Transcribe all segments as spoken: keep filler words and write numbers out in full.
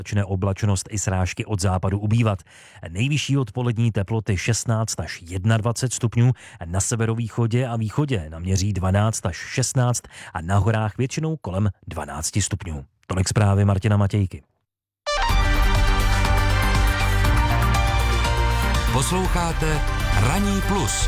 Začne oblačnost i srážky od západu ubývat. Nejvyšší odpolední teploty šestnáct až dvacet jedna stupňů, na severovýchodě a východě naměří dvanáct až šestnáct a na horách většinou kolem dvanáct stupňů. Tolik zprávy Martina Matějky. Posloucháte Ranní plus.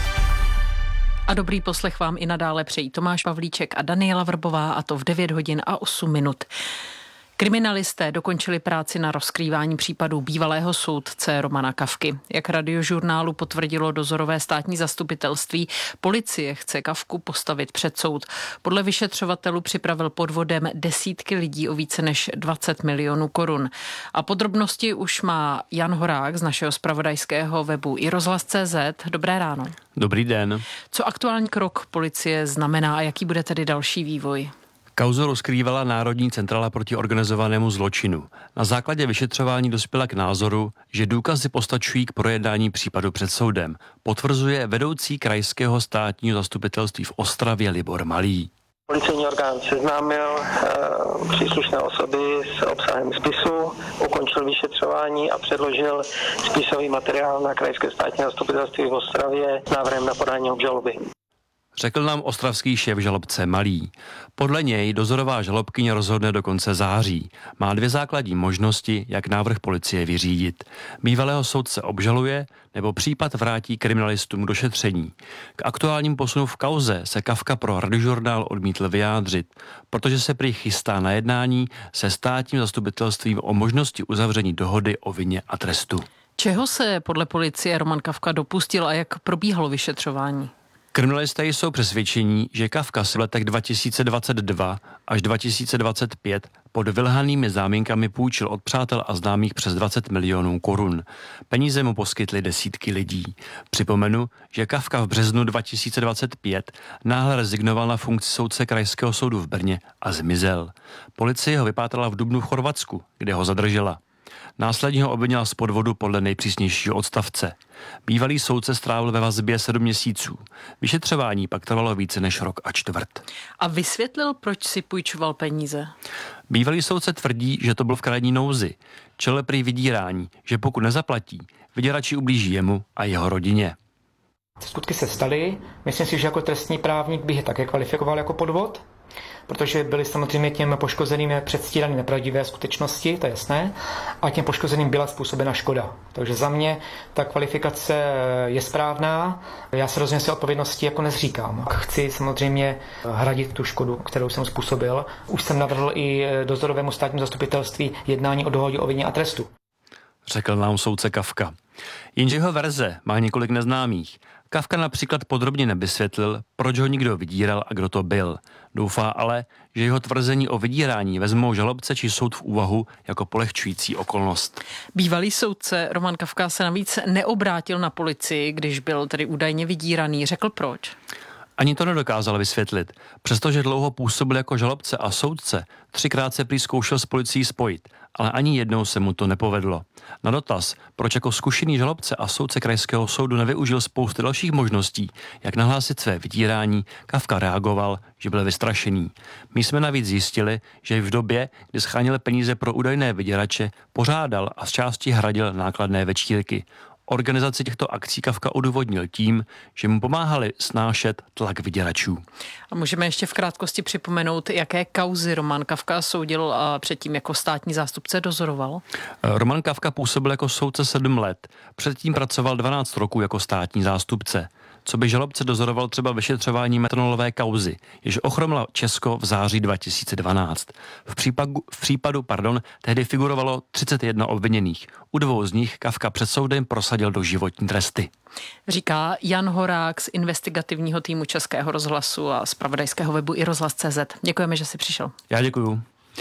A dobrý poslech vám i nadále přejí Tomáš Pavlíček a Daniela Vrbová, a to v devět hodin a osm minut. Kriminalisté dokončili práci na rozkrývání případů bývalého soudce Romana Kafky. Jak Radiožurnálu potvrdilo dozorové státní zastupitelství, policie chce Kafku postavit před soud. Podle vyšetřovatelů připravil podvodem desítky lidí o více než dvacet milionů korun. A podrobnosti už má Jan Horák z našeho zpravodajského webu i rozhlas tečka cé zet. Dobré ráno. Dobrý den. Co aktuální krok policie znamená a jaký bude tedy další vývoj? Kauzu rozkrývala Národní centrála proti organizovanému zločinu. Na základě vyšetřování dospěla k názoru, že důkazy postačují k projednání případu před soudem, potvrzuje vedoucí krajského státního zastupitelství v Ostravě Libor Malý. Policejní orgán seznámil e, příslušné osoby s obsahem spisu, ukončil vyšetřování a předložil spisový materiál na krajské státní zastupitelství v Ostravě s návrhem na podání obžaloby. Řekl nám ostravský šéf žalobce Malý. Podle něj dozorová žalobkyně rozhodne do konce září. Má dvě základní možnosti, jak návrh policie vyřídit. Bývalého soudce obžaluje nebo případ vrátí kriminalistům do šetření. K aktuálním posunu v kauze se Kafka pro Radiožurnál odmítl vyjádřit, protože se prý chystá na jednání se státním zastupitelstvím o možnosti uzavření dohody o vině a trestu. Čeho se podle policie Roman Kafka dopustil a jak probíhalo vyšetřování? Kriminalisté jsou přesvědčení, že Kafka se v letech dva tisíce dvacet dva až dva tisíce dvacet pět pod vylhanými záminkami půjčil od přátel a známých přes dvacet milionů korun. Peníze mu poskytly desítky lidí. Připomenu, že Kafka v březnu dva tisíce dvacet pět náhle rezignoval na funkci soudce krajského soudu v Brně a zmizel. Policie ho vypátrala v dubnu v Chorvatsku, kde ho zadržela. Následně ho obvinila z podvodu podle nejpřísnějšího odstavce. Bývalý soudce strávil ve vazbě sedm měsíců. Vyšetřování pak trvalo více než rok a čtvrt. A vysvětlil, proč si půjčoval peníze? Bývalý soudce tvrdí, že to byl v krajní nouzi. Čele prý vydírání, že pokud nezaplatí, vyděrači ublíží jemu a jeho rodině. Skutky se staly, myslím si, že jako trestní právník bych je také kvalifikoval jako podvod, protože byly samozřejmě těm poškozeným předstírané nepravdivé skutečnosti, to je jasné, a těm poškozeným byla způsobena škoda. Takže za mě ta kvalifikace je správná, já se rozhodně si odpovědnosti jako nezříkám. Chci samozřejmě hradit tu škodu, kterou jsem způsobil. Už jsem navrhl i dozorovému státnímu zastupitelství jednání o dohodě o vině a trestu. Řekl nám soudce Kafka. Jenže jeho verze má několik neznámých. Kafka například podrobně nevysvětlil, proč ho nikdo vydíral a kdo to byl. Doufá ale, že jeho tvrzení o vydírání vezmou žalobce či soud v úvahu jako polehčující okolnost. Bývalý soudce Roman Kafka se navíc neobrátil na policii, když byl tedy údajně vydíraný. Řekl proč? Ani to nedokázal vysvětlit. Přestože dlouho působil jako žalobce a soudce, třikrát se prý zkoušel s policií spojit, ale ani jednou se mu to nepovedlo. Na dotaz, proč jako zkušený žalobce a soudce krajského soudu nevyužil spoustu dalších možností, jak nahlásit své vydírání, Kafka reagoval, že byl vystrašený. My jsme navíc zjistili, že v době, kdy scháněl peníze pro údajné vyděrače, pořádal a z části hradil nákladné večírky. Organizaci těchto akcí Kafka odůvodnil tím, že mu pomáhali snášet tlak vyděračů. A můžeme ještě v krátkosti připomenout, jaké kauzy Roman Kafka soudil a předtím jako státní zástupce dozoroval? Roman Kafka působil jako soudce sedm let. Předtím pracoval dvanáct roků jako státní zástupce. Co by žalobce dozoroval třeba vyšetřování metanolové kauzy, jež ochromila Česko v září dva tisíce dvanáct. V případu, v případu pardon, tehdy figurovalo třicet jedna obviněných. U dvou z nich Kafka před soudem prosadil doživotní tresty. Říká Jan Horák z investigativního týmu Českého rozhlasu a zpravodajského webu i rozhlas tečka cé zet. Děkujeme, že jsi přišel. Já děkuju.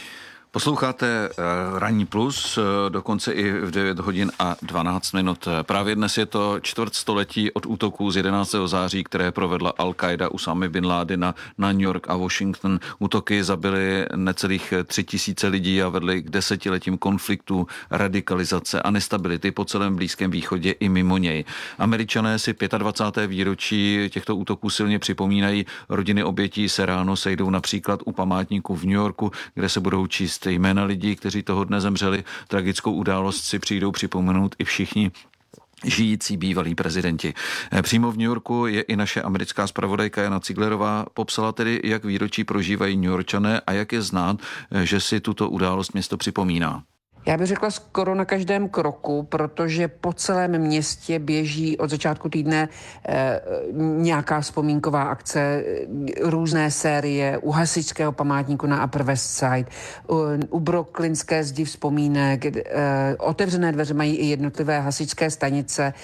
Posloucháte Ranní plus, dokonce i v devět hodin a dvanáct minut. Právě dnes je to čtvrtstoletí od útoků z jedenáctého září, které provedla Al-Qaida Usámy bin Ládina na New York a Washington. Útoky zabily necelých tři tisíce lidí a vedly k desetiletím konfliktů, radikalizace a nestability po celém Blízkém východě i mimo něj. Američané si dvacáté páté výročí těchto útoků silně připomínají. Rodiny obětí se ráno sejdou například u památníku v New Yorku, kde se budou číst číst jména lidí, kteří toho dne zemřeli. Tragickou událost si přijdou připomenout i všichni žijící bývalí prezidenti. Přímo v New Yorku je i naše americká zpravodajka Jana Ciglerová. Popsala tedy, jak výročí prožívají New Yorkčané a jak je znát, že si tuto událost město připomíná. Já bych řekla skoro na každém kroku, protože po celém městě běží od začátku týdne e, nějaká vzpomínková akce, různé série u hasičského památníku na Upper West Side, u, u Brooklynské zdi vzpomínek, e, otevřené dveře mají i jednotlivé hasičské stanice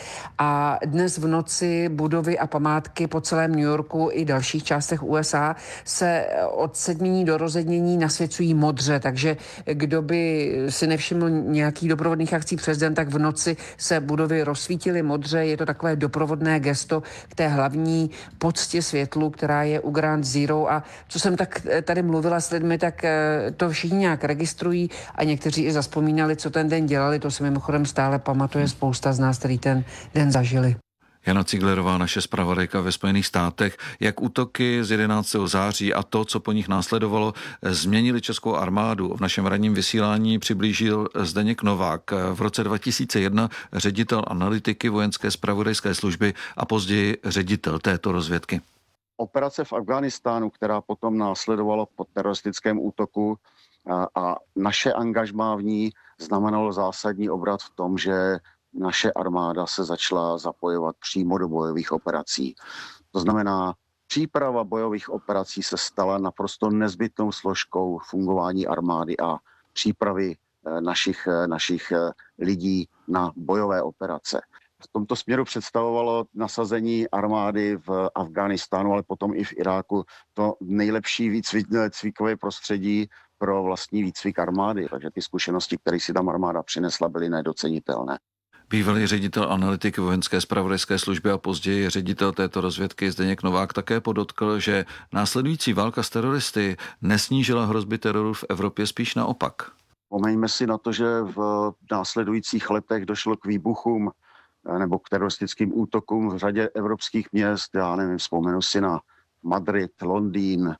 a dnes v noci budovy a památky po celém New Yorku i dalších částech U S A se od sedmí do rozednění nasvěcují modře, takže kdo by si nevšiml nějakých doprovodných akcí přes den, tak v noci se budovy rozsvítily modře. Je to takové doprovodné gesto k té hlavní poctě světlu, která je u Ground Zero. A co jsem tak tady mluvila s lidmi, tak to všichni nějak registrují a někteří i zazpomínali, co ten den dělali. To se mimochodem stále pamatuje spousta z nás, který ten den zažili. Jana Ciglerová, naše zpravodajka ve Spojených státech, jak útoky z jedenáctého září a to, co po nich následovalo, změnili českou armádu. V našem ranním vysílání přiblížil Zdeněk Novák, v roce dva tisíce jedna ředitel analytiky vojenské zpravodajské služby a později ředitel této rozvědky. Operace v Afghánistánu, která potom následovala po teroristickém útoku a, a naše angažmá v ní znamenalo zásadní obrat v tom, že naše armáda se začala zapojovat přímo do bojových operací. To znamená, příprava bojových operací se stala naprosto nezbytnou složkou fungování armády a přípravy našich, našich lidí na bojové operace. V tomto směru představovalo nasazení armády v Afghánistánu, ale potom i v Iráku to nejlepší výcvikové prostředí pro vlastní výcvik armády. Takže ty zkušenosti, které si tam armáda přinesla, byly nedocenitelné. Bývalý ředitel analytiky vojenské zpravodajské služby a později ředitel této rozvědky Zdeněk Novák také podotkl, že následující válka s teroristy nesnížila hrozby teroru v Evropě, spíš naopak. Vzpomeňme si na to, že v následujících letech došlo k výbuchům nebo k teroristickým útokům v řadě evropských měst. Já nevím, vzpomenu si na Madrid, Londýn,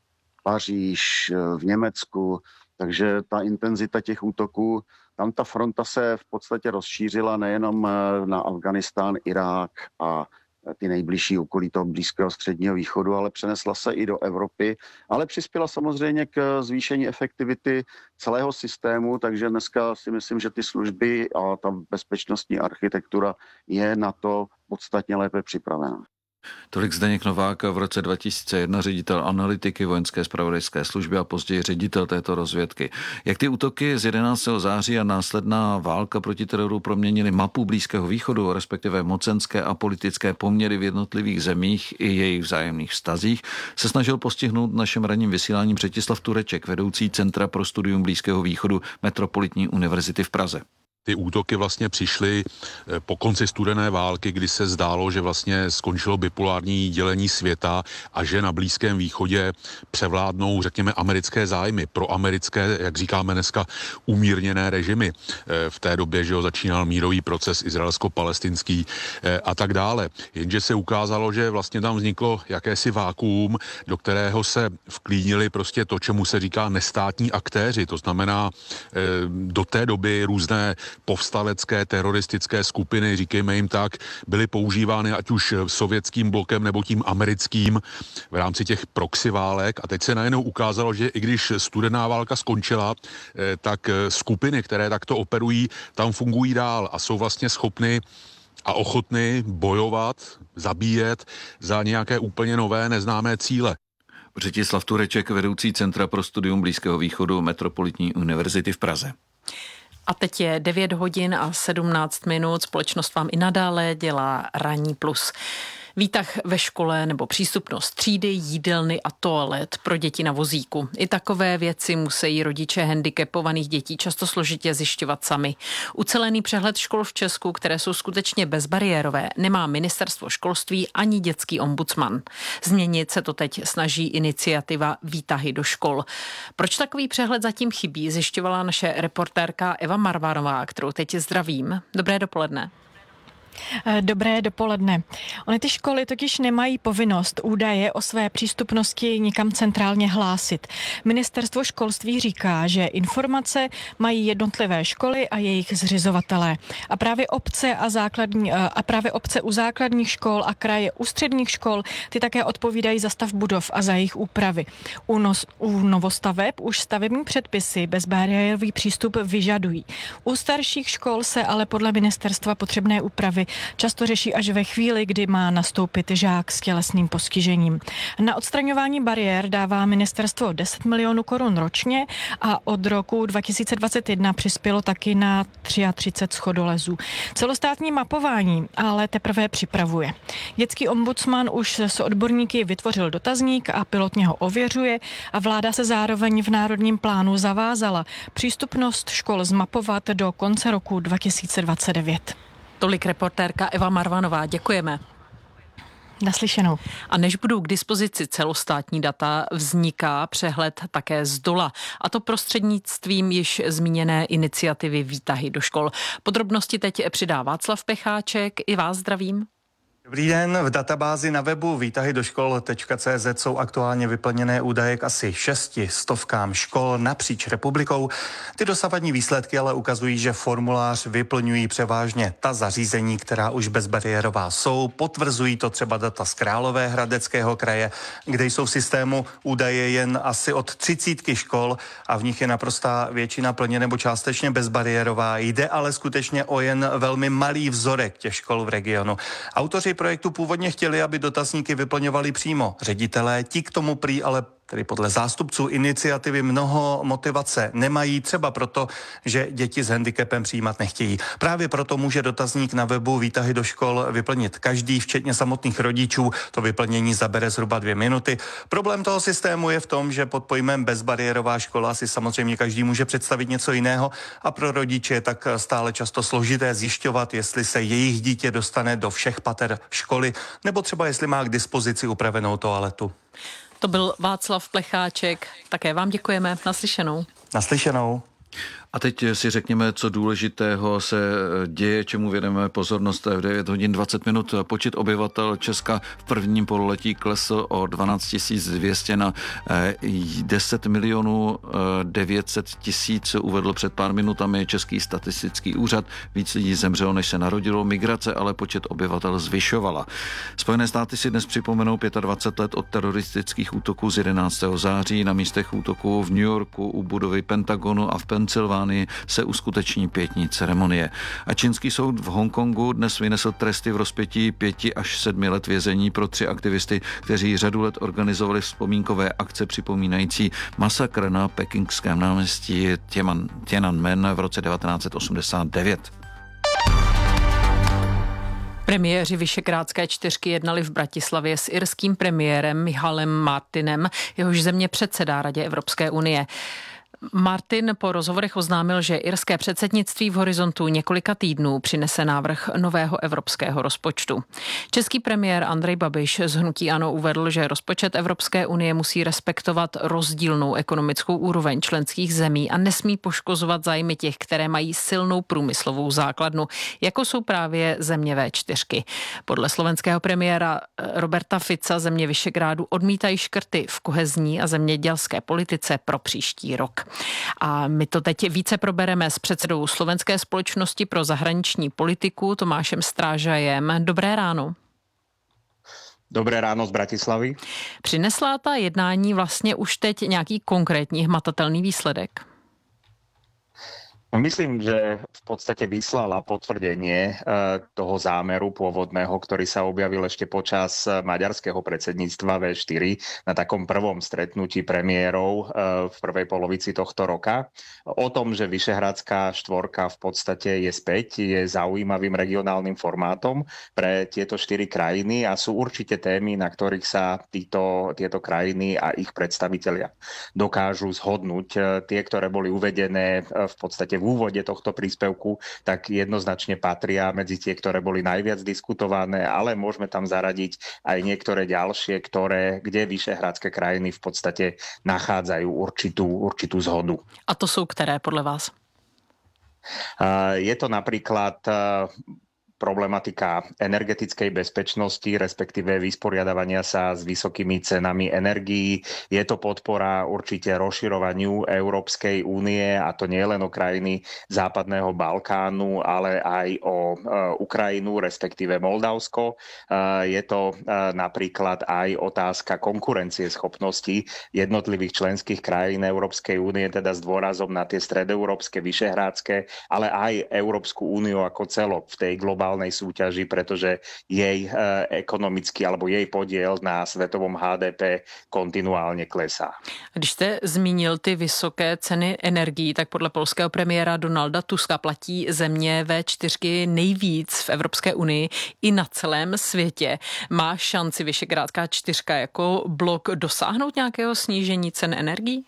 Paříž, v Německu. Takže ta intenzita těch útoků, tam ta fronta se v podstatě rozšířila nejenom na Afghánistán, Irák a ty nejbližší okolí toho Blízkého středního východu, ale přenesla se i do Evropy, ale přispěla samozřejmě k zvýšení efektivity celého systému, takže dneska si myslím, že ty služby a ta bezpečnostní architektura je na to podstatně lépe připravena. Tolik Zdeněk Novák, v roce dva tisíce jedna ředitel analytiky vojenské zpravodajské služby a později ředitel této rozvědky. Jak ty útoky z jedenáctého září a následná válka proti teroru proměnily mapu Blízkého východu, respektive mocenské a politické poměry v jednotlivých zemích i jejich vzájemných vztazích, se snažil postihnout v našem ranním vysílání Břetislav Tureček, vedoucí Centra pro studium Blízkého východu Metropolitní univerzity v Praze. Ty útoky vlastně přišly po konci studené války, kdy se zdálo, že vlastně skončilo bipolární dělení světa a že na Blízkém východě převládnou, řekněme, americké zájmy, proamerické, jak říkáme dneska, umírněné režimy. V té době, že ho začínal mírový proces izraelsko-palestinský a tak dále. Jenže se ukázalo, že vlastně tam vzniklo jakési vákuum, do kterého se vklínili prostě to, čemu se říká nestátní aktéři. To znamená do té doby různé povstalecké teroristické skupiny, říkejme jim tak, byly používány ať už sovětským blokem nebo tím americkým v rámci těch proxy válek. A teď se najednou ukázalo, že i když studená válka skončila, tak skupiny, které takto operují, tam fungují dál a jsou vlastně schopny a ochotny bojovat, zabíjet za nějaké úplně nové neznámé cíle. Břetislav Tureček, vedoucí Centra pro studium Blízkého východu Metropolitní univerzity v Praze. A teď je devět hodin a sedmnáct minut. Společnost vám i nadále dělá Ranní plus. Výtah ve škole nebo přístupnost třídy, jídelny a toalet pro děti na vozíku. I takové věci musí rodiče handicapovaných dětí často složitě zjišťovat sami. Ucelený přehled škol v Česku, které jsou skutečně bezbariérové, nemá ministerstvo školství ani dětský ombudsman. Změnit se to teď snaží iniciativa Výtahy do škol. Proč takový přehled zatím chybí, zjišťovala naše reportérka Eva Marvanová, kterou teď zdravím. Dobré dopoledne. Dobré dopoledne. Ony ty školy totiž nemají povinnost údaje o své přístupnosti nikam centrálně hlásit. Ministerstvo školství říká, že informace mají jednotlivé školy a jejich zřizovatelé. A právě obce a základní a právě obce u základních škol a kraje u středních škol, ty také odpovídají za stav budov a za jejich úpravy. U, nos, u novostaveb už stavební předpisy bezbariérový přístup vyžadují. U starších škol se ale podle ministerstva potřebné úpravy často řeší až ve chvíli, kdy má nastoupit žák s tělesným postižením. Na odstraňování bariér dává ministerstvo deset milionů korun ročně a od roku dva tisíce dvacet jedna přispělo taky na třicet tři schodolezů. Celostátní mapování ale teprve připravuje. Dětský ombudsman už s odborníky vytvořil dotazník a pilotně ho ověřuje a vláda se zároveň v národním plánu zavázala přístupnost škol zmapovat do konce roku dva tisíce dvacet devět. Tolik reportérka Eva Marvanová. Děkujeme. Naslyšenou. A než budou k dispozici celostátní data, vzniká přehled také z dola. A to prostřednictvím již zmíněné iniciativy Výtahy do škol. Podrobnosti teď přidá Václav Pecháček. I vás zdravím. Dobrý den, v databázi na webu výtahy do škol tečka cé zet jsou aktuálně vyplněné údaje k asi šesti stovkám škol napříč republikou. Ty dosavadní výsledky ale ukazují, že formulář vyplňují převážně ta zařízení, která už bezbariérová jsou. Potvrzují to třeba data z Královéhradeckého kraje, kde jsou v systému údaje jen asi od třicítky škol a v nich je naprostá většina plně nebo částečně bezbariérová. Jde ale skutečně o jen velmi malý vzorek těch škol v regionu. Autoři projektu původně chtěli, aby dotazníky vyplňovali přímo ředitelé, ti k tomu prý ale tedy podle zástupců iniciativy mnoho motivace nemají, třeba proto, že děti s handicapem přijímat nechtějí. Právě proto může dotazník na webu Výtahy do škol vyplnit každý, včetně samotných rodičů. To vyplnění zabere zhruba dvě minuty. Problém toho systému je v tom, že pod pojmem bezbariérová škola si samozřejmě každý může představit něco jiného a pro rodiče je tak stále často složité zjišťovat, jestli se jejich dítě dostane do všech pater školy, nebo třeba jestli má k dispozici upravenou toaletu. To byl Václav Plecháček. Také vám děkujeme. Naslyšenou. Naslyšenou. A teď si řekněme, co důležitého se děje, čemu věnujeme pozornost v devět hodin dvacet minut. Počet obyvatel Česka v prvním pololetí klesl o dvanáct tisíc dvě stě na deset milionů devět set tisíc, uvedl před pár minutami Český statistický úřad. Víc lidí zemřelo, než se narodilo. Migrace ale počet obyvatel zvyšovala. Spojené státy si dnes připomenou dvacet pět let od teroristických útoků z jedenáctého září. Na místech útoků v New Yorku, u budovy Pentagonu a v Pensylvánii se uskuteční pietní ceremonie. A čínský soud v Hongkongu dnes vynesl tresty v rozpětí pěti až sedmi let vězení pro tři aktivisty, kteří řadu let organizovali vzpomínkové akce připomínající masakr na pekingském náměstí Tiananmen v roce devatenáct set osmdesát devět. Premiéři Visegrádské čtyřky jednali v Bratislavě s irským premiérem Michalem Martinem, jehož země předsedá Radě Evropské unie. Martin po rozhovorech oznámil, že irské předsednictví v horizontu několika týdnů přinese návrh nového evropského rozpočtu. Český premiér Andrej Babiš z hnutí ANO uvedl, že rozpočet Evropské unie musí respektovat rozdílnou ekonomickou úroveň členských zemí a nesmí poškozovat zájmy těch, které mají silnou průmyslovou základnu, jako jsou právě země vé čtyřky. Podle slovenského premiéra Roberta Fica země Visegrádu odmítají škrty v kohezní a zemědělské politice pro příští rok. A my to teď více probereme s předsedou Slovenské společnosti pro zahraniční politiku Tomášem Strážajem. Dobré ráno. Dobré ráno z Bratislavy. Přinesla ta jednání vlastně už teď nějaký konkrétní hmatatelný výsledek? Myslím, že v podstate vyslala potvrdenie toho zámeru pôvodného, ktorý sa objavil ešte počas maďarského predsedníctva vé štyri na takom prvom stretnutí premiérov v prvej polovici tohto roka. O tom, že Vyšehradská štvorka v podstate je späť, je zaujímavým regionálnym formátom pre tieto štyri krajiny a sú určite témy, na ktorých sa títo, tieto krajiny a ich predstavitelia dokážu zhodnúť. Tie, ktoré boli uvedené v podstate v úvode tohto príspevku, tak jednoznačne patria medzi tie, ktoré boli najviac diskutované, ale môžeme tam zaradiť aj niektoré ďalšie, ktoré, kde vyšehradské krajiny v podstate nachádzajú určitú, určitú zhodu. A to sú ktoré podľa vás? Je to napríklad problematika energetickej bezpečnosti, respektíve vysporiadavania sa s vysokými cenami energií. Je to podpora určite rozširovaniu Európskej únie, a to nie len o krajiny západného Balkánu, ale aj o Ukrajinu, respektíve Moldavsko. Je to napríklad aj otázka konkurencieschopnosti jednotlivých členských krajín Európskej únie, teda s dôrazom na tie stredoeurópske, vyšehrádske, ale aj Európsku úniu ako celok v tej globálnej súťaži, pretože jej ekonomický alebo jej podiel na svetovom há dé pé kontinuálně klesá. Když jste zmínil ty vysoké ceny energií, tak podle polského premiéra Donalda Tuska platí země vé čtyři nejvíc v Evropské unii i na celém světě. Má šanci Visegrádská čtyřka jako blok dosáhnout nějakého snížení cen energií?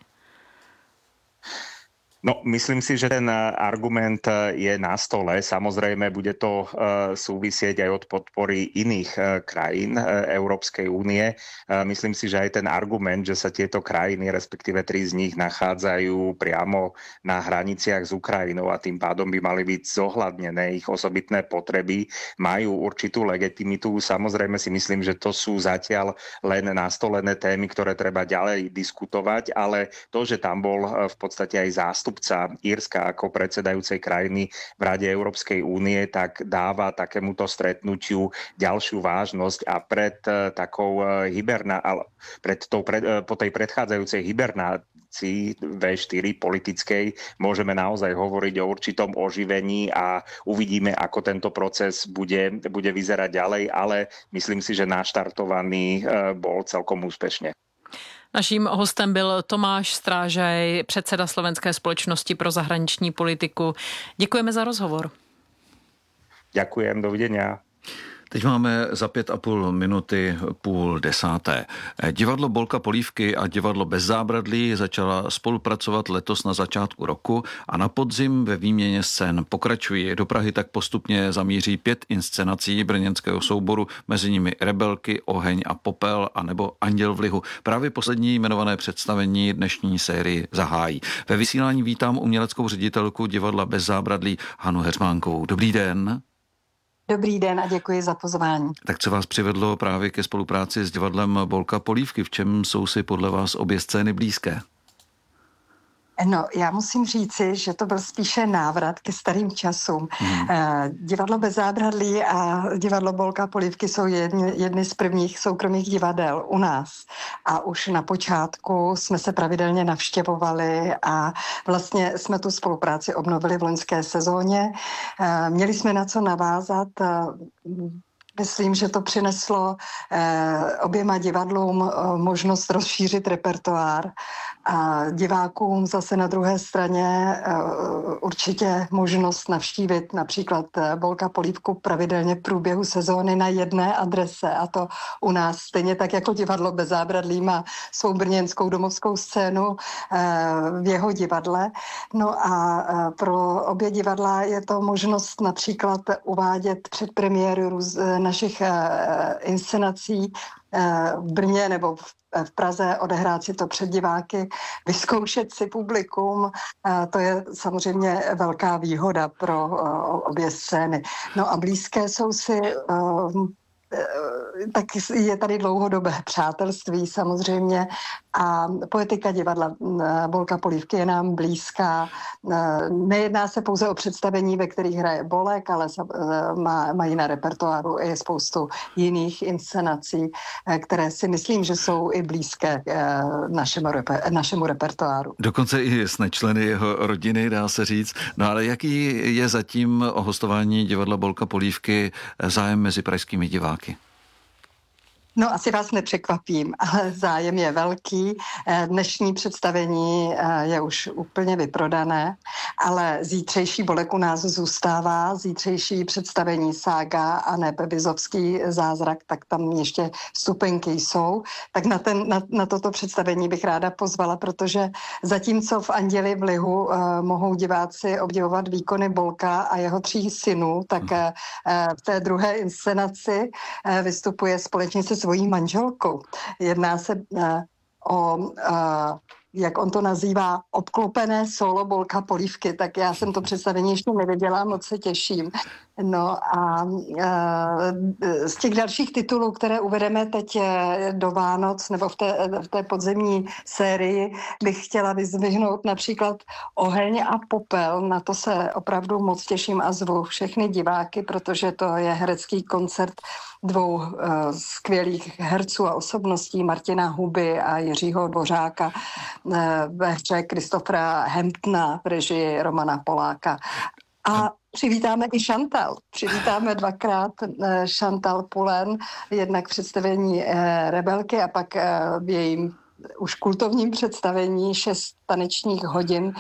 No, myslím si, že ten argument je na stole. Samozrejme, bude to súvisieť aj od podpory iných krajín Európskej únie. Myslím si, že aj ten argument, že sa tieto krajiny, respektíve tri z nich, nachádzajú priamo na hraniciach s Ukrajinou a tým pádom by mali byť zohľadnené ich osobitné potreby, majú určitú legitimitu. Samozrejme si myslím, že to sú zatiaľ len nastolené témy, ktoré treba ďalej diskutovať, ale to, že tam bol v podstate aj zástup Írska ako predsedajúcej krajiny v Rade Európskej únie, tak dáva takémuto stretnutiu ďalšiu vážnosť a pred takou hiberná, pred tou, pred, po tej predchádzajúcej hibernácii vé štyri politickej môžeme naozaj hovoriť o určitom oživení a uvidíme, ako tento proces bude, bude vyzerať ďalej, ale myslím si, že naštartovaný bol celkom úspešne. Naším hostem byl Tomáš Strážaj, předseda Slovenské společnosti pro zahraniční politiku. Děkujeme za rozhovor. Ďakujem, dovidenia. Teď máme za pět a půl minuty půl desáté. Divadlo Bolka Polívky a divadlo Bez zábradlí začala spolupracovat letos na začátku roku a na podzim ve výměně scén pokračují. Do Prahy tak postupně zamíří pět inscenací brněnského souboru, mezi nimi Rebelky, Oheň a popel a nebo Anděl v lihu. Právě poslední jmenované představení dnešní sérii zahájí. Ve vysílání vítám uměleckou ředitelku divadla Bez zábradlí Hanu Heřmánkovou. Dobrý den. Dobrý den a děkuji za pozvání. Tak co vás přivedlo právě ke spolupráci s divadlem Bolka Polívky? V čem jsou si podle vás obě scény blízké? No, já musím říci, že to byl spíše návrat ke starým časům. Hmm. Divadlo Bez zábradlí a divadlo Bolka Polívky jsou jedny, jedny z prvních soukromých divadel u nás. A už na počátku jsme se pravidelně navštěvovali a vlastně jsme tu spolupráci obnovili v loňské sezóně. Měli jsme na co navázat. Myslím, že to přineslo eh, oběma divadlům eh, možnost rozšířit repertoár a divákům zase na druhé straně eh, určitě možnost navštívit například eh, Bolka Polívku pravidelně v průběhu sezóny na jedné adrese, a to u nás stejně tak jako divadlo Bez zábradlí má svou brněnskou domovskou scénu eh, v jeho divadle. No a eh, pro obě divadla je to možnost například uvádět předpremiéru růz, našich uh, inscenací uh, v Brně nebo v, v Praze, odehrát si to před diváky, vyzkoušet si publikum. Uh, to je samozřejmě velká výhoda pro uh, obě scény. No a blízké jsou si... Uh, tak je tady dlouhodobé přátelství samozřejmě a poetika divadla Bolka Polívky je nám blízká. Nejedná se pouze o představení, ve kterých hraje Bolek, ale mají na repertoáru i spoustu jiných inscenací, které si myslím, že jsou i blízké našemu, reper, našemu repertoáru. Dokonce i s nečleny jeho rodiny, dá se říct. No ale jaký je zatím o hostování divadla Bolka Polívky zájem mezi pražskými diváky? No, asi vás nepřekvapím, ale zájem je velký. Dnešní představení je už úplně vyprodané, ale zítřejší Bolek u nás zůstává. Zítřejší představení Sága a nebe Vizovský zázrak, tak tam ještě stupenky jsou. Tak na, ten, na, na toto představení bych ráda pozvala, protože zatímco v Anděli v lihu uh, mohou diváci obdivovat výkony Bolka a jeho tří synů, tak uh, v té druhé inscenaci uh, vystupuje společně se svojí manželkou. Jedná se uh, o uh, jak on to nazývá, obklopené solo Bolka Polívky, tak já jsem to představení ještě neviděla, moc se těším. No a z těch dalších titulů, které uvedeme teď do Vánoc nebo v té, v té podzemní sérii, bych chtěla vyzvihnout například Oheň a popel. Na to se opravdu moc těším a zvu všechny diváky, protože to je herecký koncert dvou uh, skvělých herců a osobností, Martina Huby a Jiřího Dvořáka uh, ve hře Christophera Hamptona v režii Romana Poláka. A přivítáme i Chantal. Přivítáme dvakrát uh, Chantal Poulain, jednak v představení uh, Rebelky a pak uh, v jejím už kultovním představení šest tanečních hodin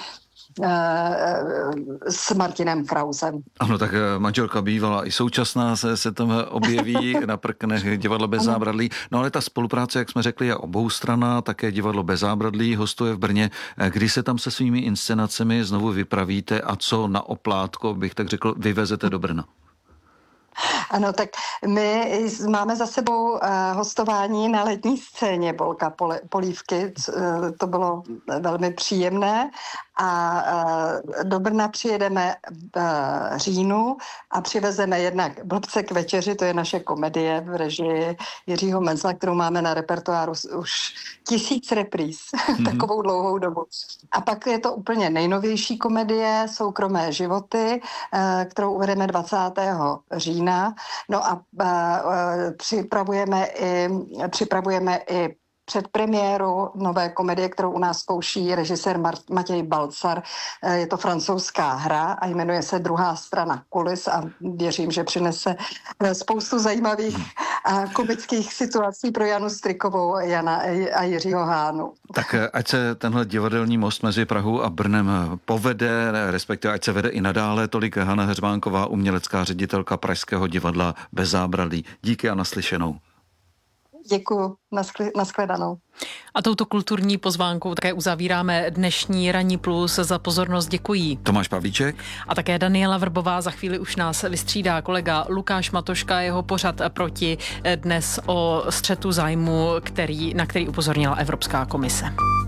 s Martinem Krausem. Ano, tak manželka bývalá i současná se, se tam objeví na prknech Divadla bez zábradlí. No ale ta spolupráce, jak jsme řekli, je oboustranná, také Divadlo bez zábradlí hostuje v Brně. Kdy se tam se svými inscenacemi znovu vypravíte a co na oplátko, bych tak řekl, vyvezete do Brna? Ano, tak my máme za sebou uh, hostování na letní scéně Bolka Polívky, uh, to bylo velmi příjemné a uh, do Brna přijedeme v uh, říjnu a přivezeme jednak Blbce k večeři, to je naše komedie v režii Jiřího Menzla, kterou máme na repertoáru už tisíc repríz, mm-hmm. takovou dlouhou dobu. A pak je to úplně nejnovější komedie Soukromé životy, uh, kterou uvedeme dvacátého října. No a uh, připravujeme i, připravujeme i předpremiéru nové komedie, kterou u nás zkouší režisér Mar- Matěj Balcar. Je to francouzská hra a jmenuje se Druhá strana kulis a věřím, že přinese spoustu zajímavých a komických situací pro Janu Strikovou, Jana a Jiřího Hánu. Tak ať se tenhle divadelní most mezi Prahou a Brnem povede, respektive ať se vede i nadále. Tolik Hana Heřmánková, umělecká ředitelka Pražského divadla bez zábradlí. Díky a naslyšenou. Děkuju, nashledanou. A touto kulturní pozvánkou také uzavíráme dnešní Ranní plus. Za pozornost děkují Tomáš Pavlíček a také Daniela Vrbová. Za chvíli už nás vystřídá kolega Lukáš Matoška, jeho pořad Proti, dnes o střetu zájmu, který, na který upozornila Evropská komise.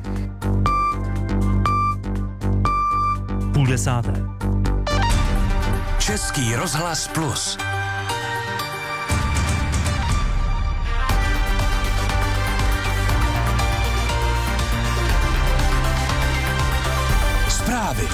Půl desáté. Český rozhlas plus. Zprávy.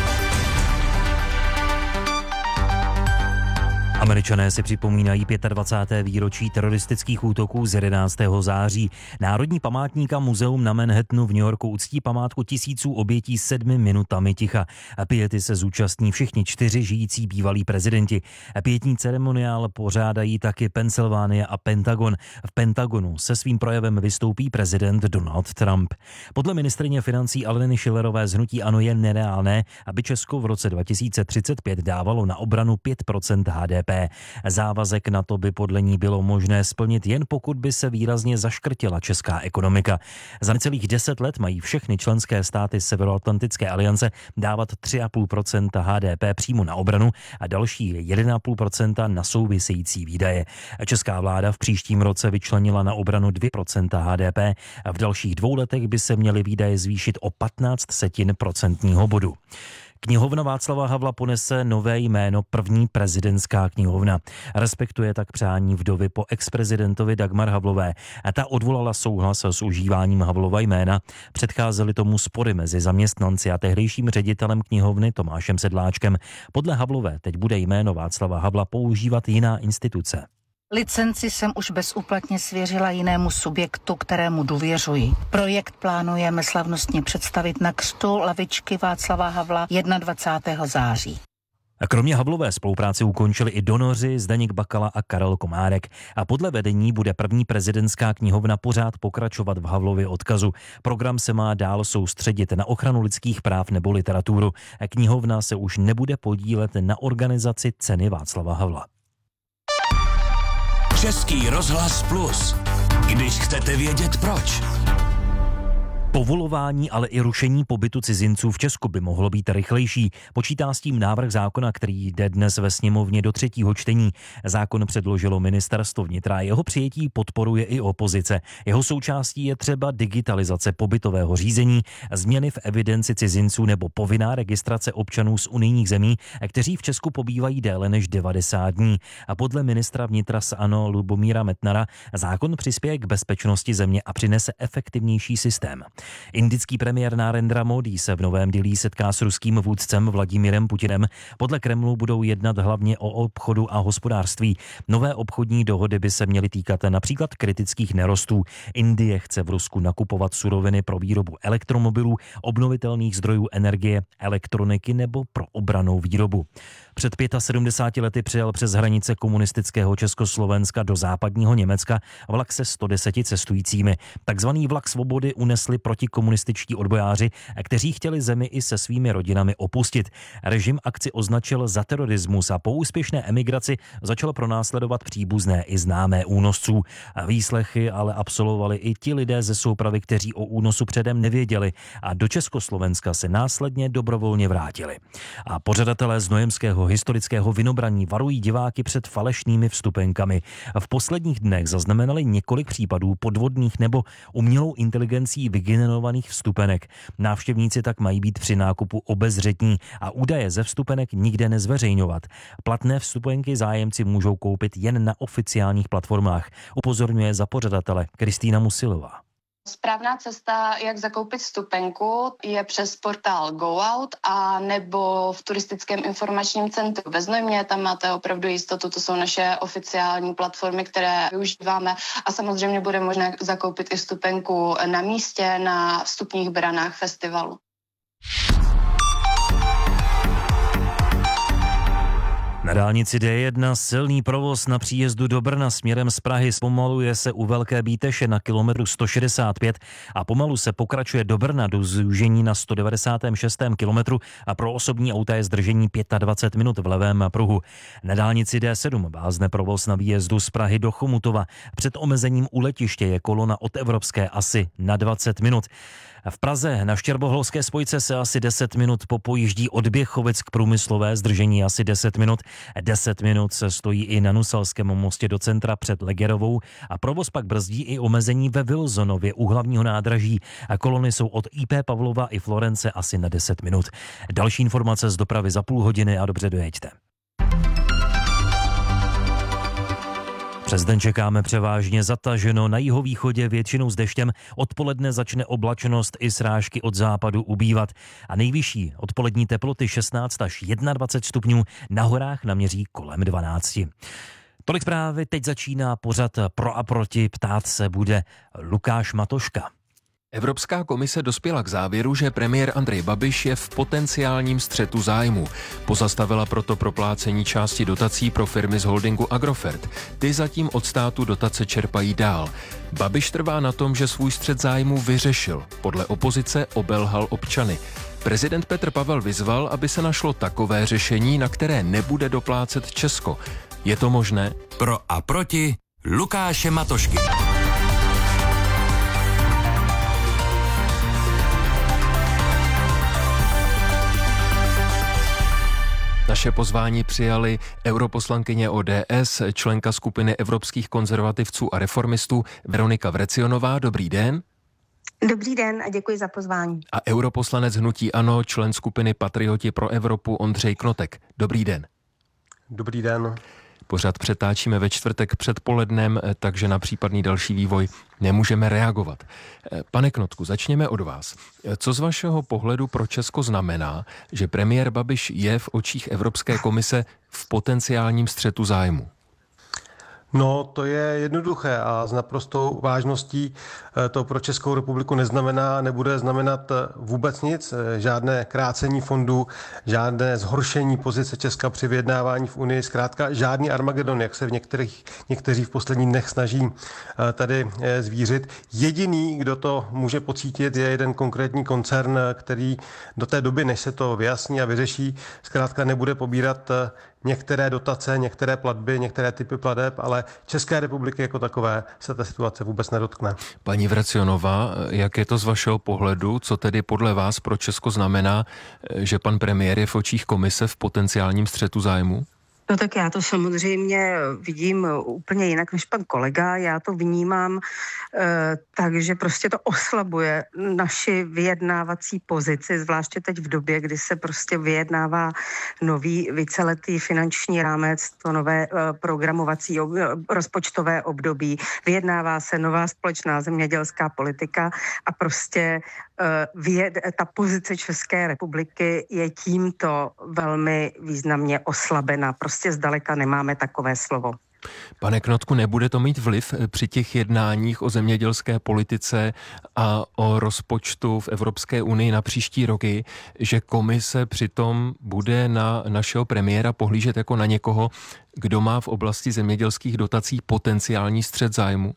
Američané si připomínají dvacáté páté výročí teroristických útoků z jedenáctého září. Národní památník a muzeum na Manhattanu v New Yorku uctí památku tisíců obětí sedmi minutami ticha. Piety se zúčastní všichni čtyři žijící bývalí prezidenti. Pietní ceremoniál pořádají taky Pensylvánie a Pentagon. V Pentagonu se svým projevem vystoupí prezident Donald Trump. Podle ministryně financí Aleny Schillerové z hnutí ANO je nereálné, aby Česko v roce dva tisíce třicet pět dávalo na obranu pět procent H D P. Závazek na to by podle ní bylo možné splnit jen pokud by se výrazně zaškrtila česká ekonomika. Za necelých deset let mají všechny členské státy Severoatlantické aliance dávat tři a půl procenta H D P přímo na obranu a další jedna a půl procenta na související výdaje. Česká vláda v příštím roce vyčlenila na obranu dvě procenta H D P a v dalších dvou letech by se měly výdaje zvýšit o patnáct setin procentního bodu. Knihovna Václava Havla ponese nové jméno první prezidentská knihovna. Respektuje tak přání vdovy po exprezidentovi Dagmar Havlové. A ta odvolala souhlas s užíváním Havlova jména. Předcházely tomu spory mezi zaměstnanci a tehdejším ředitelem knihovny Tomášem Sedláčkem. Podle Havlové teď bude jméno Václava Havla používat jiná instituce. Licenci jsem už bezúplatně svěřila jinému subjektu, kterému důvěřuji. Projekt plánujeme slavnostně představit na křtu lavičky Václava Havla dvacátého prvního září. A kromě Havlové spolupráci ukončili i donoři Zdeněk Bakala a Karel Komárek. A podle vedení bude první prezidentská knihovna pořád pokračovat v Havlově odkazu. Program se má dál soustředit na ochranu lidských práv nebo literaturu. A knihovna se už nebude podílet na organizaci ceny Václava Havla. Český rozhlas plus. Když chcete vědět proč. Po Povolování, ale i rušení pobytu cizinců v Česku by mohlo být rychlejší. Počítá s tím návrh zákona, který jde dnes ve sněmovně do třetího čtení. Zákon předložilo ministerstvo vnitra, jeho přijetí podporuje i opozice. Jeho součástí je třeba digitalizace pobytového řízení, změny v evidenci cizinců nebo povinná registrace občanů z unijních zemí, kteří v Česku pobývají déle než devadesát dní. A podle ministra vnitra z ANO Lubomíra Metnara zákon přispěje k bezpečnosti země a přinese efektivnější systém. Indický premiér Narendra Modi se v Novém Dilí setká s ruským vůdcem Vladimirem Putinem. Podle Kremlu budou jednat hlavně o obchodu a hospodářství. Nové obchodní dohody by se měly týkat například kritických nerostů. Indie chce v Rusku nakupovat suroviny pro výrobu elektromobilů, obnovitelných zdrojů energie, elektroniky nebo pro obrannou výrobu. Před sedmdesáti pěti lety přijel přes hranice komunistického Československa do západního Německa vlak se sto deseti cestujícími. Takzvaný vlak svobody unesli protikomunističtí odbojáři, kteří chtěli zemi i se svými rodinami opustit. Režim akci označil za terorismus a po úspěšné emigraci začal pronásledovat příbuzné i známé únosců. Výslechy ale absolvovali i ti lidé ze soupravy, kteří o únosu předem nevěděli a do Československa se následně dobrovolně vrátili. A pořadatelé znojemského historického Vinobraní varují diváky před falešnými vstupenkami. V posledních dnech zaznamenali několik případů podvodných nebo umělou inteligencí vygenerovaných vstupenek. Návštěvníci tak mají být při nákupu obezřetní a údaje ze vstupenek nikde nezveřejňovat. Platné vstupenky zájemci můžou koupit jen na oficiálních platformách, upozorňuje za pořadatele Kristýna Musilová. Správná cesta, jak zakoupit vstupenku, je přes portál GoOut a nebo v turistickém informačním centru ve Znojmě. Tam máte opravdu jistotu, to jsou naše oficiální platformy, které využíváme a samozřejmě bude možné zakoupit i vstupenku na místě na vstupních branách festivalu. Na dálnici D jedna silný provoz na příjezdu do Brna směrem z Prahy, zpomaluje se u Velké Bíteše na kilometru sto šedesát pět a pomalu se pokračuje do Brna do zúžení na sto devadesátém šestém kilometru a pro osobní auta je zdržení dvacet pět minut v levém pruhu. Na dálnici D sedm vázne provoz na výjezdu z Prahy do Chomutova. Před omezením u letiště je kolona od Evropské asi na dvacet minut. V Praze na Štěrboholské spojce se asi deset minut popojíždí od Běchovic k Průmyslové, zdržení asi deset minut. deset minut se stojí i na Nuselském mostě do centra před Legerovou a provoz pak brzdí i omezení ve Wilsonově u hlavního nádraží. A kolony jsou od I P Pavlova i Florence asi na deset minut. Další informace z dopravy za půl hodiny a dobře dojeďte. Přes den čekáme převážně zataženo, na jihovýchodě většinou s deštěm, odpoledne začne oblačnost i srážky od západu ubývat a nejvyšší odpolední teploty šestnáct až dvacet jedna stupňů, na horách naměří kolem dvanáct. Tolik zprávy, teď začíná pořad Pro a proti, ptát se bude Lukáš Matoška. Evropská komise dospěla k závěru, že premiér Andrej Babiš je v potenciálním střetu zájmu. Pozastavila proto proplácení části dotací pro firmy z holdingu Agrofert. Ty zatím od státu dotace čerpají dál. Babiš trvá na tom, že svůj střet zájmu vyřešil. Podle opozice obelhal občany. Prezident Petr Pavel vyzval, aby se našlo takové řešení, na které nebude doplácet Česko. Je to možné? Pro a proti Lukáše Matošky. Naše pozvání přijali europoslankyně O D S, členka skupiny evropských konzervativců a reformistů Veronika Vrecionová. Dobrý den. Dobrý den a děkuji za pozvání. A europoslanec hnutí ANO, člen skupiny Patrioti pro Evropu Ondřej Knotek. Dobrý den. Dobrý den. Pořad přetáčíme ve čtvrtek předpolednem, takže na případný další vývoj nemůžeme reagovat. Pane Knotku, začněme od vás. Co z vašeho pohledu pro Česko znamená, že premiér Babiš je v očích Evropské komise v potenciálním střetu zájmu? No, to je jednoduché a s naprostou vážností to pro Českou republiku neznamená, nebude znamenat vůbec nic, žádné krácení fondů, žádné zhoršení pozice Česka při vyjednávání v Unii, zkrátka žádný Armagedon, jak se v některých, někteří v posledních dnech snaží tady zvířit. Jediný, kdo to může pocítit, je jeden konkrétní koncern, který do té doby, než se to vyjasní a vyřeší, zkrátka nebude pobírat některé dotace, některé platby, některé typy plateb, ale České republiky jako takové se ta situace vůbec nedotkne. Paní Vrecionová, jak je to z vašeho pohledu? Co tedy podle vás pro Česko znamená, že pan premiér je v očích komise v potenciálním střetu zájmu? No tak já to samozřejmě vidím úplně jinak než pan kolega. Já to vnímám eh, takže prostě to oslabuje naši vyjednávací pozici, zvláště teď v době, kdy se prostě vyjednává nový víceletý finanční rámec, to nové eh, programovací ob, rozpočtové období. Vyjednává se nová společná zemědělská politika a prostě eh, vyjed, ta pozice České republiky je tímto velmi významně oslabena. Prostě Prostě zdaleka nemáme takové slovo. Pane Knotku, nebude to mít vliv při těch jednáních o zemědělské politice a o rozpočtu v Evropské unii na příští roky, že komise přitom bude na našeho premiéra pohlížet jako na někoho, kdo má v oblasti zemědělských dotací potenciální střet zájmu?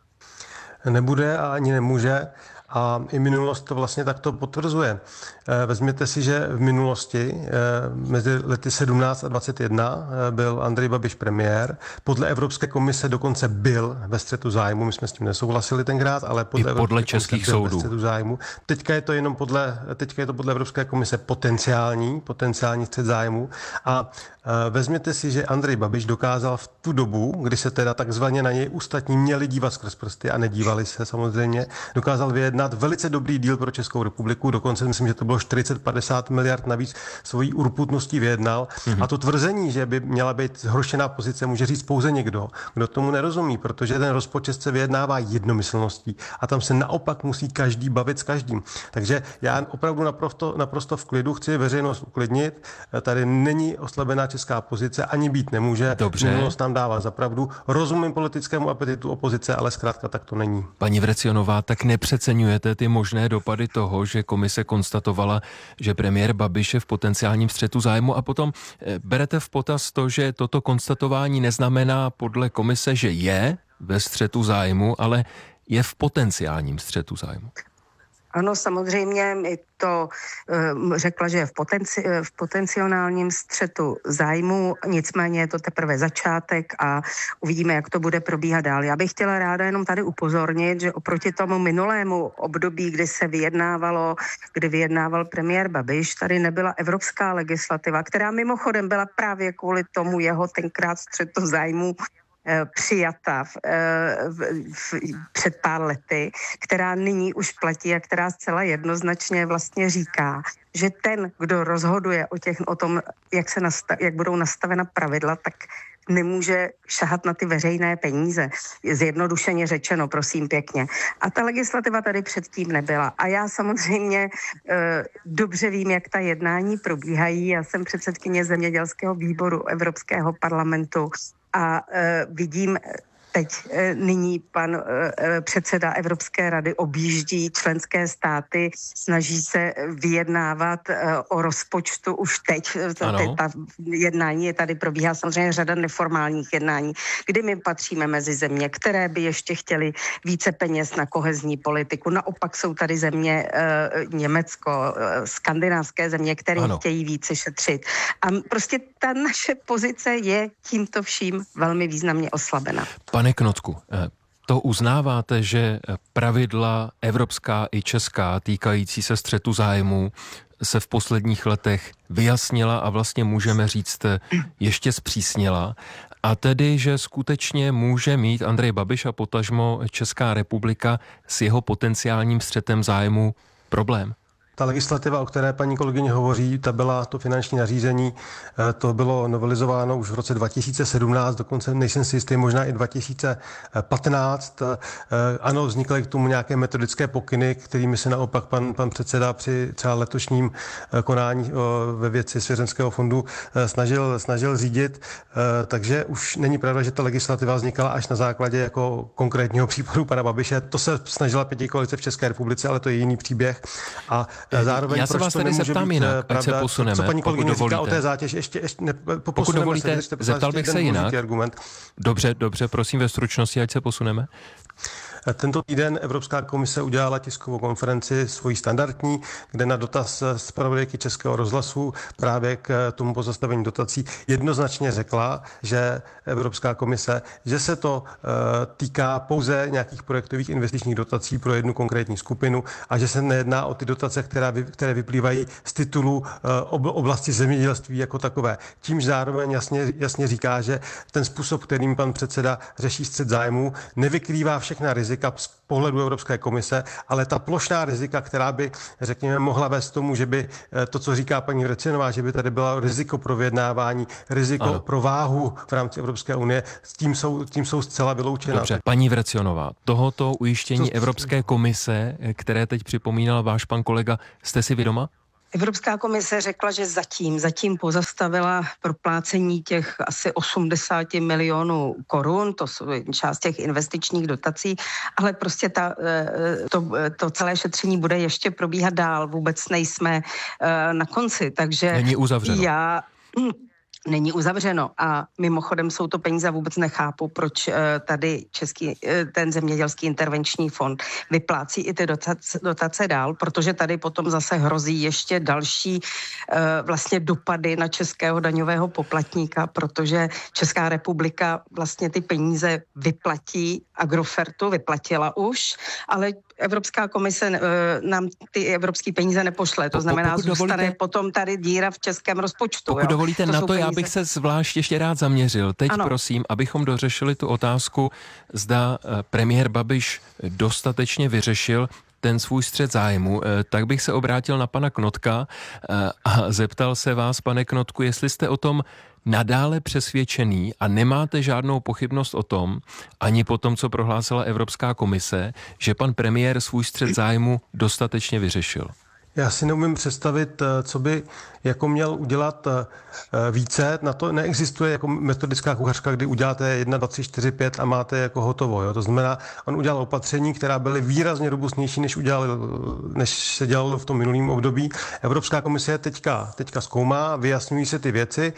Nebude a ani nemůže. A i minulost to vlastně takto potvrzuje. Vezměte si, že v minulosti mezi lety sedmnáct a dvacet jedna byl Andrej Babiš premiér. Podle Evropské komise dokonce byl ve střetu zájmu. My jsme s tím nesouhlasili tenkrát, ale podle, I podle českých soudů. Ve střetu zájmu. Teďka je to jenom podle, teďka je to podle Evropské komise potenciální, potenciální střet zájmu. A vezměte si, že Andrej Babiš dokázal v tu dobu, kdy se teda takzvaně na něj ostatní měli dívat skrz prsty a nedívali se samozřejmě, dokázal vyjednat velice dobrý díl pro Českou republiku, dokonce myslím, že to bylo čtyřicet padesát miliard navíc svojí urputností vyjednal. Mm-hmm. A to tvrzení, že by měla být zhoršená pozice, může říct pouze někdo, kdo tomu nerozumí, protože ten rozpočet se vyjednává jednomyslností a tam se naopak musí každý bavit s každým. Takže já opravdu naprosto, naprosto v klidu chci veřejnost uklidnit. Tady není oslabená česká pozice, ani být nemůže. Dobře. Minulost nám dává za pravdu. Rozumím politickému apetitu opozice, ale zkrátka tak to není. Paní Vrecionová, tak nepřeceňujete ty možné dopady toho, že komise konstatovala, že premiér Babiš je v potenciálním střetu zájmu, a potom berete v potaz to, že toto konstatování neznamená podle komise, že je ve střetu zájmu, ale je v potenciálním střetu zájmu? Ano, samozřejmě mi to uh, řekla, že je v, potenci, v potenciálním střetu zájmu, nicméně je to teprve začátek a uvidíme, jak to bude probíhat dál. Já bych chtěla ráda jenom tady upozornit, že oproti tomu minulému období, kdy se vyjednávalo, kdy vyjednával premiér Babiš, tady nebyla evropská legislativa, která mimochodem byla právě kvůli tomu jeho tenkrát střetu zájmu přijata v, v, v, před pár lety, která nyní už platí a která zcela jednoznačně vlastně říká, že ten, kdo rozhoduje o, těch, o tom, jak, se nastav, jak budou nastavena pravidla, tak nemůže šahat na ty veřejné peníze. Zjednodušeně řečeno, prosím pěkně. A ta legislativa tady předtím nebyla. A já samozřejmě e, dobře vím, jak ta jednání probíhají. Já jsem předsedkyně zemědělského výboru Evropského parlamentu a e, vidím teď e, nyní pan e, předseda Evropské rady objíždí členské státy, snaží se vyjednávat e, o rozpočtu už teď. Ta, ta jednání je tady, probíhá samozřejmě řada neformálních jednání, kdy my patříme mezi země, které by ještě chtěly více peněz na kohezní politiku. Naopak jsou tady země e, Německo, e, skandinávské země, které ano. chtějí více šetřit. A prostě ta naše pozice je tímto vším velmi významně oslabena. Pane Knotku, to uznáváte, že pravidla evropská i česká týkající se střetu zájmů se v posledních letech vyjasnila a vlastně můžeme říct ještě zpřísnila, a tedy, že skutečně může mít Andrej Babiš a potažmo Česká republika s jeho potenciálním střetem zájmu problém? Ta legislativa, o které paní kolegyně hovoří, ta byla to finanční nařízení, to bylo novelizováno už v roce dva tisíce sedmnáct, dokonce nejsem si jistý, možná i dva tisíce patnáct. Ano, vznikly k tomu nějaké metodické pokyny, kterými se naopak pan, pan předseda při třeba letošním konání ve věci svěřenského fondu snažil, snažil řídit. Takže už není pravda, že ta legislativa vznikala až na základě jako konkrétního případu pana Babiše. To se snažila pětikoalice v České republice, ale to je jiný příběh. A zároveň, já se vás tady zeptám jinak, ať se posuneme, co paní kolegyně říká o té zátěž, ještě, ještě ne, pokud dovolíte, se, zeptal bych se jinak. Argument. Dobře, dobře, prosím ve stručnosti, ať se posuneme. Tento týden Evropská komise udělala tiskovou konferenci svojí standardní, kde na dotaz zpravodajky Českého rozhlasu právě k tomu pozastavení dotací jednoznačně řekla, že Evropská komise, že se to týká pouze nějakých projektových investičních dotací pro jednu konkrétní skupinu a že se nejedná o ty dotace, které, které vyplývají z titulu oblasti zemědělství jako takové. Tímž zároveň jasně, jasně říká, že ten způsob, kterým pan předseda řeší střet zájmů, nevykrývá všechna rizika z pohledu Evropské komise, ale ta plošná rizika, která by, řekněme, mohla vést tomu, že by to, co říká paní Vrecionová, že by tady bylo riziko pro vyjednávání, riziko ano. pro váhu v rámci Evropské unie, s tím jsou, tím jsou zcela vyloučena. Dobře, paní Vrecionová, tohoto ujištění to... Evropské komise, které teď připomínal váš pan kolega, jste si vědoma? Evropská komise řekla, že zatím, zatím pozastavila proplácení těch asi osmdesát milionů korun, to jsou část těch investičních dotací, ale prostě ta, to, to celé šetření bude ještě probíhat dál, vůbec nejsme na konci, takže není uzavřeno. Já... Není uzavřeno a mimochodem jsou to peníze, vůbec nechápu, proč tady český, ten zemědělský intervenční fond vyplácí i ty dotace, dotace dál, protože tady potom zase hrozí ještě další vlastně dopady na českého daňového poplatníka, protože Česká republika vlastně ty peníze vyplatí Agrofertu, vyplatila už, ale Evropská komise nám ty evropské peníze nepošle, to znamená, pokud zůstane dovolíte, potom tady díra v českém rozpočtu. Pokud jo? dovolíte, to na to peníze... já bych se zvlášť ještě rád zaměřil. Teď ano. prosím, abychom dořešili tu otázku, zda premiér Babiš dostatečně vyřešil ten svůj střet zájmu, tak bych se obrátil na pana Knotka a zeptal se vás, pane Knotku, jestli jste o tom nadále přesvědčený a nemáte žádnou pochybnost o tom, ani po tom, co prohlásila Evropská komise, že pan premiér svůj střet zájmu dostatečně vyřešil. Já si neumím představit, co by jako měl udělat více. Na to neexistuje jako metodická kuchařka, kdy uděláte jedna, dva, tři, čtyři, pět a máte jako hotovo. Jo? To znamená, on udělal opatření, která byly výrazně robustnější, než, udělal, než se dělalo v tom minulém období. Evropská komise teďka, teďka zkoumá, vyjasňují se ty věci.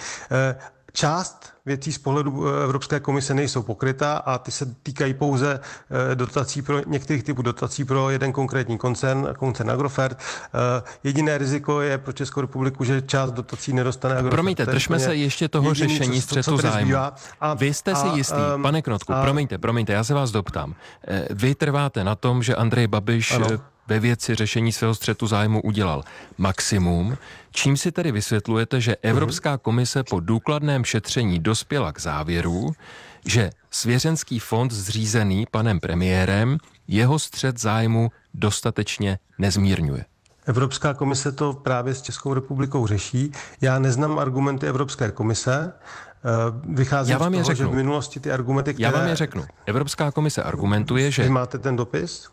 Část věcí z pohledu Evropské komise nejsou pokrytá a ty se týkají pouze dotací pro některých typů dotací pro jeden konkrétní koncern, koncern Agrofert. Jediné riziko je pro Českou republiku, že část dotací nedostane Agrofert. Promiňte, držme se ještě toho jediný, řešení střetu zájmu. A, Vy jste si a, jistý, a, pane Knotku, a, promiňte, promiňte, já se vás doptám. Vy trváte na tom, že Andrej Babiš ano. ve věci řešení svého střetu zájmu udělal maximum, čím si tedy vysvětlujete, že Evropská komise po důkladném šetření dospěla k závěru, že svěřenský fond zřízený panem premiérem jeho střet zájmu dostatečně nezmírňuje. Evropská komise to právě s Českou republikou řeší. Já neznám argumenty Evropské komise. Vycházím Já vám z toho, je řeknu. že v minulosti ty argumenty, které... Já vám je řeknu. Evropská komise argumentuje, že... Vy máte ten dopis?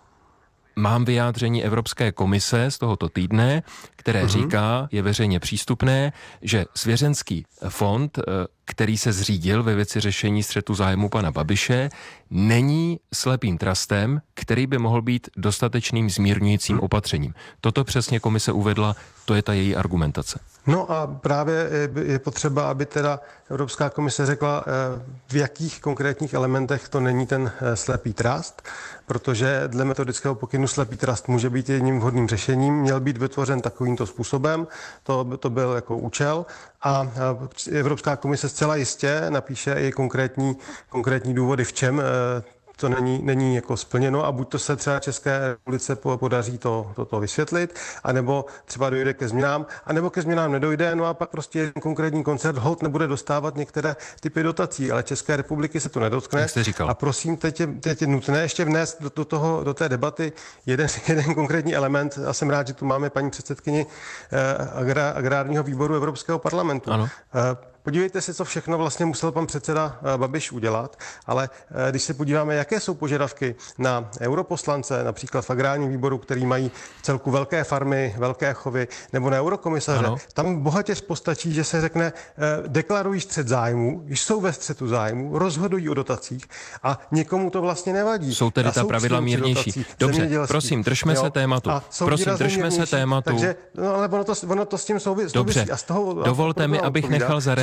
Mám vyjádření Evropské komise z tohoto týdne, které uh-huh. říká, je veřejně přístupné, že svěřenský fond, který se zřídil ve věci řešení střetu zájmu pana Babiše, není slepým trustem, který by mohl být dostatečným zmírňujícím uh-huh. opatřením. Toto přesně komise uvedla, to je ta její argumentace. No a právě je potřeba, aby teda Evropská komise řekla, v jakých konkrétních elementech to není ten slepý trust, protože dle metodického pokynu slepý trust může být jedním vhodným řešením, měl být vytvořen takovýmto způsobem, to, to byl jako účel a Evropská komise zcela jistě napíše i konkrétní, konkrétní důvody, v čem to není, není jako splněno a buď to se třeba České republice podaří to, to, to vysvětlit, anebo třeba dojde ke změnám, anebo ke změnám nedojde, no a pak prostě jeden konkrétní koncert holt nebude dostávat některé typy dotací, ale České republiky se to nedotkne. A prosím, teď je, teď je nutné ještě vnést do, do, toho, do té debaty jeden, jeden konkrétní element a jsem rád, že tu máme paní předsedkyni eh, agra, agrárního výboru Evropského parlamentu. Ano. Eh, Podívejte se, co všechno vlastně musel pan předseda Babiš udělat, ale když se podíváme, jaké jsou požadavky na europoslance, například v agrárním výboru, který mají v celku velké farmy, velké chovy, nebo na eurokomisaře, ano. tam bohatě postačí, že se řekne, deklarují střet zájmu, jsou ve střetu zájmu, rozhodují o dotacích a někomu to vlastně nevadí. Jsou tedy ta pravidla mírnější. Dobře, prosím, držme jo? se tématu. Prosím, držme se tématu. Takže, no ale ono to, ono to s tím souvisí. Dobře, a z toho, dovolte mi, abych nechal zareagovat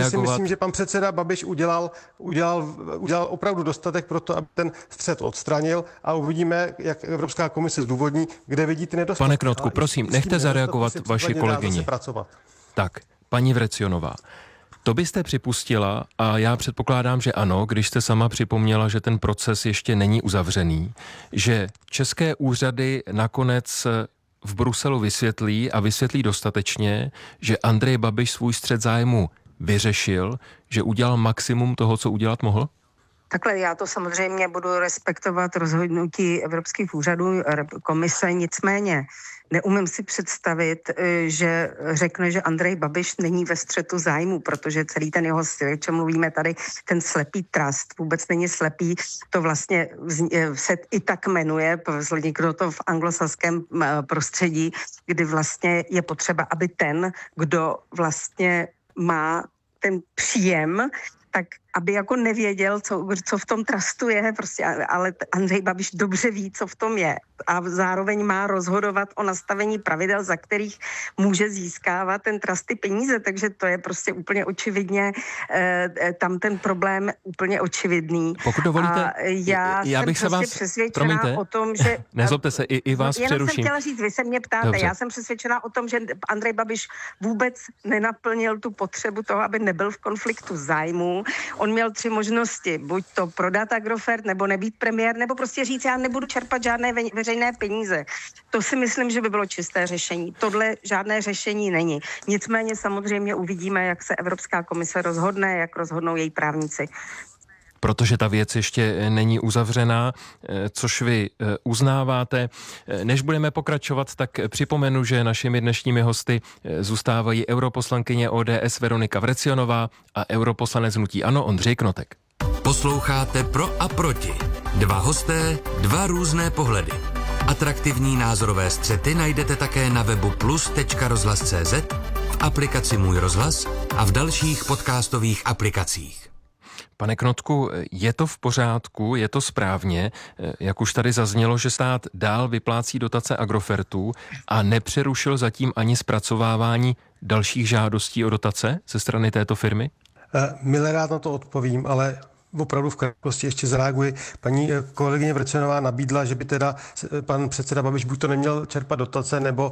si myslím, že pan předseda Babiš udělal, udělal, udělal opravdu dostatek pro to, aby ten střet odstranil a uvidíme, jak Evropská komise zdůvodní, kde vidí ty nedostatky. Pane Knotku, prosím, nechte zareagovat vaši kolegyni. Tak, paní Vrecionová. To byste připustila, a já předpokládám, že ano, když jste sama připomněla, že ten proces ještě není uzavřený, že české úřady nakonec v Bruselu vysvětlí a vysvětlí dostatečně, že Andrej Babiš svůj střet zájmu vyřešil, že udělal maximum toho, co udělat mohl? Takhle já to samozřejmě budu respektovat rozhodnutí evropských úřadů, komise, nicméně neumím si představit, že řekne, že Andrej Babiš není ve střetu zájmu, protože celý ten jeho styl, o čem mluvíme tady, ten slepý trust, vůbec není slepý, to vlastně se i tak jmenuje, vzniklo to v anglosaském prostředí, kdy vlastně je potřeba, aby ten, kdo vlastně má ten příjem, tak aby jako nevěděl, co, co v tom trustu je, prostě, ale Andrej Babiš dobře ví, co v tom je a zároveň má rozhodovat o nastavení pravidel, za kterých může získávat ten trust ty peníze, takže to je prostě úplně očividně eh, tam ten problém úplně očividný. Pokud dovolíte, a já, já bych jsem se prostě vás, přesvědčená promiňte, o tom, že... Nezlobte se, i, i vás jenom přeruším. jsem chtěla říct, vy se mě ptáte, Dobře. Já jsem přesvědčená o tom, že Andrej Babiš vůbec nenaplnil tu potřebu toho, aby nebyl v konfliktu zájmů. On měl tři možnosti, buď to prodat Agrofert, nebo nebýt premiér, nebo prostě říct, já nebudu čerpat žádné ve, veřejné peníze. To si myslím, že by bylo čisté řešení. Tohle žádné řešení není. Nicméně samozřejmě uvidíme, jak se Evropská komise rozhodne, jak rozhodnou její právníci. Protože ta věc ještě není uzavřená, což vy uznáváte. Než budeme pokračovat, tak připomenu, že našimi dnešními hosty zůstávají europoslankyně O D S Veronika Vrecionová a europoslanec hnutí ANO Ondřej Knotek. Posloucháte Pro a proti. Dva hosté, dva různé pohledy. Atraktivní názorové střety najdete také na webu plus tečka rozhlas tečka cé zet, v aplikaci Můj rozhlas a v dalších podcastových aplikacích. Pane Knotku, je to v pořádku, je to správně, jak už tady zaznělo, že stát dál vyplácí dotace Agrofertu a nepřerušil zatím ani zpracovávání dalších žádostí o dotace ze strany této firmy? Milé rád na to odpovím, ale opravdu v krátkosti ještě zareaguji. Paní kolegyně Vrecionová nabídla, že by teda pan předseda Babiš buď to neměl čerpat dotace nebo,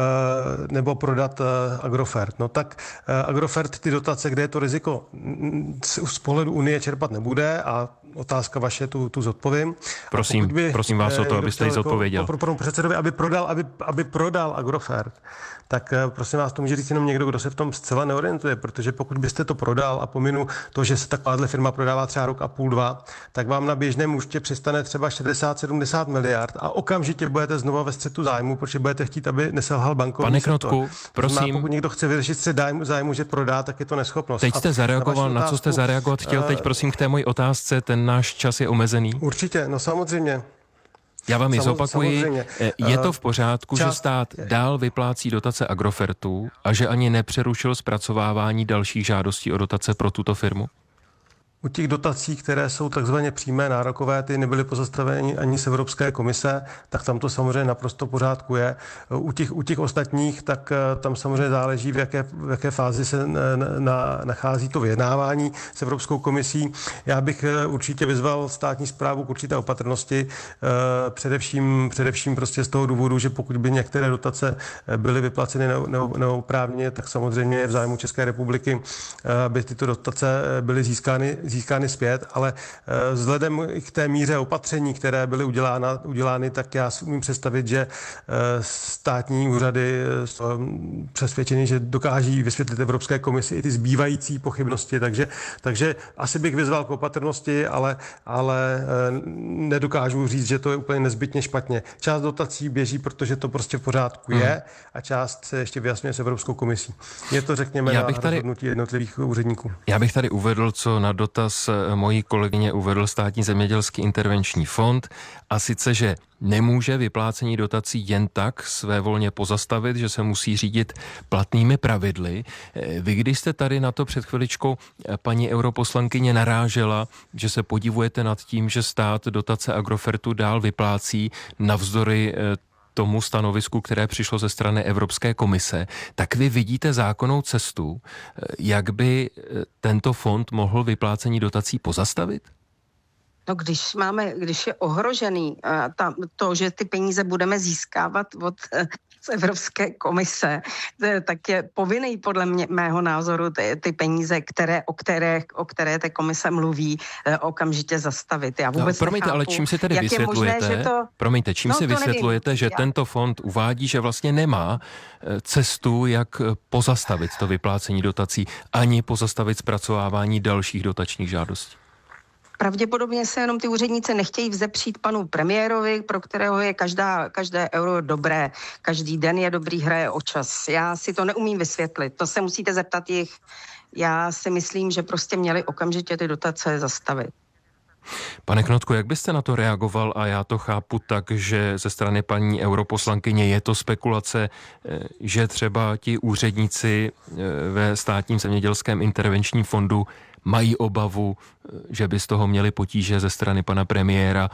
nebo prodat Agrofert. No tak Agrofert ty dotace, kde je to riziko z pohledu Unie čerpat nebude a otázka vaše, tu, tu zodpovím. Prosím, by, prosím vás o to, abyste ji zodpověděl. Pro panu předsedovi, aby prodal, aby, aby prodal Agrofert, tak prosím vás, to může říct jenom někdo, kdo se v tom zcela neorientuje, protože pokud byste to prodal a pominu to, že se takováhle firma prodává třeba rok a půl, dva, tak vám na běžném účtě přistane třeba šedesát sedmdesát miliard a okamžitě budete znova ve střetu zájmu, protože budete chtít, aby neselhal bankovní Pane sektor. Knotku, prosím. Znamená, pokud někdo chce vyřešit střet zájmu, zájmu, že prodá, tak je to neschopnost. Teď jste zareagoval, na, na co jste zareagovat chtěl, teď prosím k té mojí otázce, ten náš čas je omezený. Určitě, no samozřejmě. Já vám ji Samo, zopakuji, samozřejmě. Je to v pořádku, Čas... že stát dál vyplácí dotace Agrofertu a že ani nepřerušil zpracovávání dalších žádostí o dotace pro tuto firmu? U těch dotací, které jsou takzvaně přímé nárokové, ty nebyly pozastaveny ani z Evropské komise, tak tam to samozřejmě naprosto pořádku je. U těch, u těch ostatních, tak tam samozřejmě záleží, v jaké, v jaké fázi se na, nachází to vyjednávání s Evropskou komisí. Já bych určitě vyzval státní správu k určité opatrnosti, především, především prostě z toho důvodu, že pokud by některé dotace byly vyplaceny neoprávněně, tak samozřejmě je v zájmu České republiky, aby tyto dotace byly získány získány zpět, ale vzhledem k té míře opatření, které byly udělána, udělány, tak já si umím představit, že státní úřady jsou přesvědčeny, že dokáží vysvětlit Evropské komisi i ty zbývající pochybnosti, takže, takže asi bych vyzval k opatrnosti, ale, ale nedokážu říct, že to je úplně nezbytně špatně. Část dotací běží, protože to prostě v pořádku je hmm. a část se ještě vyjasňuje s Evropskou komisí. Je to, řekněme, já bych na tady, rozhodnutí jednotlivých úředníků. Já bych tady uvedl, co na dotaz mojí kolegyně uvedl Státní zemědělský intervenční fond, a sice, že nemůže vyplácení dotací jen tak svévolně pozastavit, že se musí řídit platnými pravidly. Vy, když jste tady na to před chviličkou, paní europoslankyně, narážela, že se podivujete nad tím, že stát dotace Agrofertu dál vyplácí navzdory tomu stanovisku, které přišlo ze strany Evropské komise, tak vy vidíte zákonnou cestu, jak by tento fond mohl vyplácení dotací pozastavit? No když máme, když je ohrožený ta, to, že ty peníze budeme získávat od z Evropské komise, tak je povinný podle mě, mého názoru ty, ty peníze, které, o, které, o které té komise mluví, okamžitě zastavit. Já vůbec no, promiňte, nechápu, ale čím si tedy vysvětlujete, možné, že to... promiňte, čím no, si vysvětlujete, nevím. že Já... tento fond uvádí, že vlastně nemá cestu, jak pozastavit to vyplácení dotací, ani pozastavit zpracovávání dalších dotačních žádostí? Pravděpodobně se jenom ty úředníci nechtějí vzepřít panu premiérovi, pro kterého je každá, každé euro dobré. Každý den je dobrý, hraje o čas. Já si to neumím vysvětlit. To se musíte zeptat jich. Já si myslím, že prostě měli okamžitě ty dotace zastavit. Pane Knotko, jak byste na to reagoval? A já to chápu tak, že ze strany paní europoslankyně je to spekulace, že třeba ti úředníci ve Státním zemědělském intervenčním fondu mají obavu, že by z toho měli potíže ze strany pana premiéra,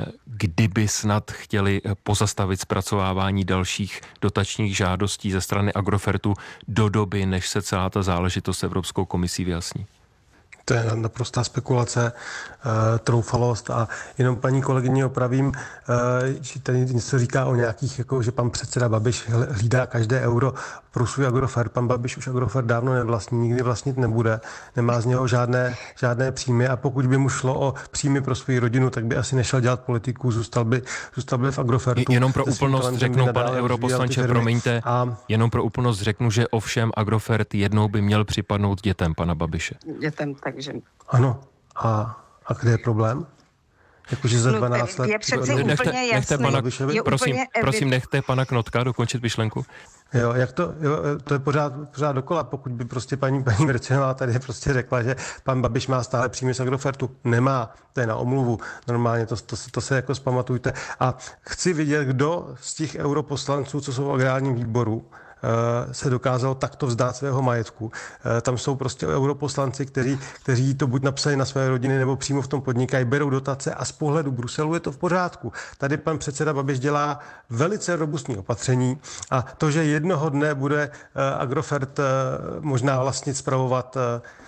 kdyby snad chtěli pozastavit zpracovávání dalších dotačních žádostí ze strany Agrofertu do doby, než se celá ta záležitost s Evropskou komisí vyjasní. To je naprostá spekulace, uh, troufalost a jenom paní kolegyně opravím, uh, že tady něco říká o nějakých, jako, že pan předseda Babiš hlídá každé euro pro svůj Agrofert. Pan Babiš už Agrofert dávno nevlastní, nikdy vlastnit nebude, nemá z něho žádné, žádné příjmy a pokud by mu šlo o příjmy pro svou rodinu, tak by asi nešel dělat politiku, zůstal by, zůstal by v Agrofertu. Jenom pro úplnost řeknu, pane europoslanče, promiňte, a... jenom pro úplnost řeknu, že ovšem Agrofert jednou by měl připadnout dětem pana Babiše. Dětem, takže... Ano, a, a kde je problém? Jakože za dvanáct no, let... Je přeci nechte, úplně jasný. Nechte pana, je prosím, úplně prosím, nechte pana Knotka dokončit myšlenku. Jo, jak to, jo, to je pořád, pořád dokola, pokud by prostě paní, paní Vrčenová tady prostě řekla, že pan Babiš má stále příjmy z Agrofertu. Nemá, to je na omluvu. Normálně to, to, to se jako zpamatujte. A chci vidět, kdo z těch europoslanců, co jsou v agrárním výboru, se dokázal takto vzdát svého majetku. Tam jsou prostě europoslanci, kteří, kteří to buď napsali na své rodiny, nebo přímo v tom podnikají, berou dotace a z pohledu Bruselu je to v pořádku. Tady pan předseda Babiš dělá velice robustní opatření a to, že jednoho dne bude Agrofert možná vlastnit, spravovat